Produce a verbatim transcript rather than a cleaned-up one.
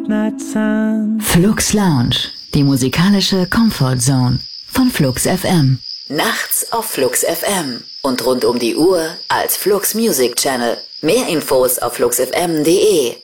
midnight sun. Flux Lounge, die musikalische Comfort Zone von Flux F M. Nachts auf Flux F M und rund um die Uhr als Flux Music Channel. Mehr Infos auf flux f m punkt d e.